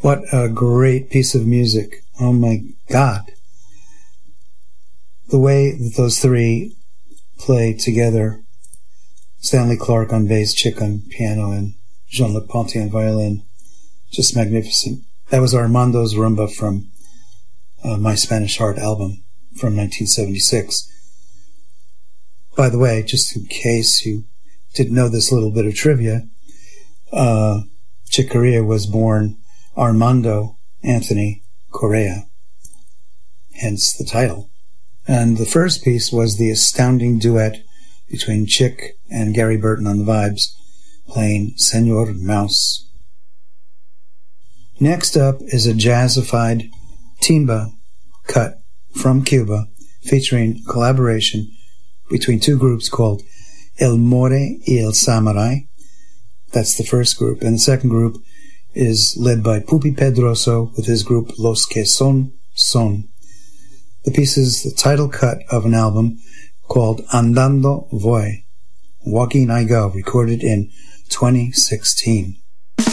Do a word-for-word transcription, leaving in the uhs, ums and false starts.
What a great piece of music. Oh my God. The way that those three play together, Stanley Clarke on bass, Chick on piano, and Jean-Luc Ponty on violin, just magnificent. That was Armando's Rumba from uh, My Spanish Heart album from nineteen seventy-six. By the way, just in case you didn't know this little bit of trivia, uh, Chick Corea was born Armando Anthony Correa, hence the title. And the first piece was the astounding duet between Chick and Gary Burton on the vibes, playing Senor Mouse. Next up is a jazzified timba cut from Cuba, featuring collaboration between two groups called El More y El Samurai. That's the first group. And the second group is led by Pupi Pedroso with his group Los Que Son Son. The piece is the title cut of an album called Andando Voy, Walking I Go, recorded in twenty sixteen.